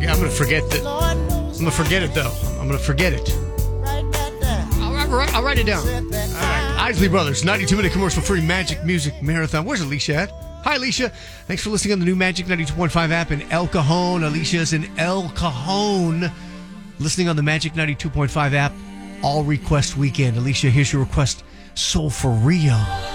gonna forget that. I'm gonna forget it though. I'm gonna forget it. I'll write it down. All right. Isley Brothers, 92-minute commercial-free Magic Music Marathon. Where's Alicia at? Hi, Alicia. Thanks for listening on the new Magic 92.5 app in El Cajon. Alicia's in El Cajon. Listening on the Magic 92.5 app all request weekend. Alicia, here's your request. Soul for Rio.